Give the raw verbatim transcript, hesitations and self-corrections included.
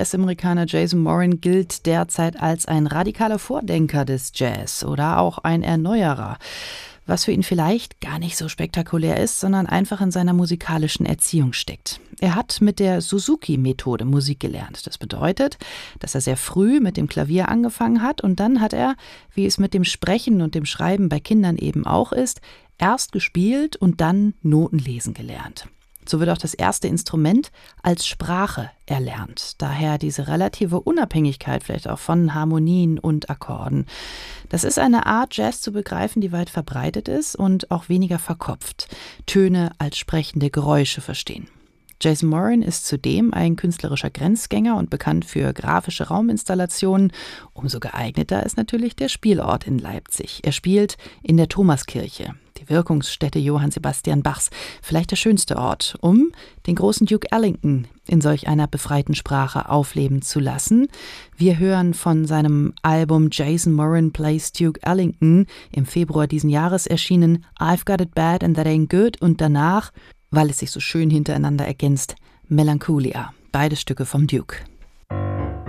U S-Amerikaner Jason Moran gilt derzeit als ein radikaler Vordenker des Jazz oder auch ein Erneuerer, was für ihn vielleicht gar nicht so spektakulär ist, sondern einfach in seiner musikalischen Erziehung steckt. Er hat mit der Suzuki-Methode Musik gelernt. Das bedeutet, dass er sehr früh mit dem Klavier angefangen hat und dann hat er, wie es mit dem Sprechen und dem Schreiben bei Kindern eben auch ist, erst gespielt und dann Noten lesen gelernt. So wird auch das erste Instrument als Sprache erlernt. Daher diese relative Unabhängigkeit vielleicht auch von Harmonien und Akkorden. Das ist eine Art, Jazz zu begreifen, die weit verbreitet ist und auch weniger verkopft. Töne als sprechende Geräusche verstehen. Jason Moran ist zudem ein künstlerischer Grenzgänger und bekannt für grafische Rauminstallationen. Umso geeigneter ist natürlich der Spielort in Leipzig. Er spielt in der Thomaskirche, die Wirkungsstätte Johann Sebastian Bachs, vielleicht der schönste Ort, um den großen Duke Ellington in solch einer befreiten Sprache aufleben zu lassen. Wir hören von seinem Album Jason Moran Plays Duke Ellington, im Februar diesen Jahres erschienen, I've Got It Bad and That Ain't Good und danach, weil es sich so schön hintereinander ergänzt, Melancholia, beide Stücke vom Duke.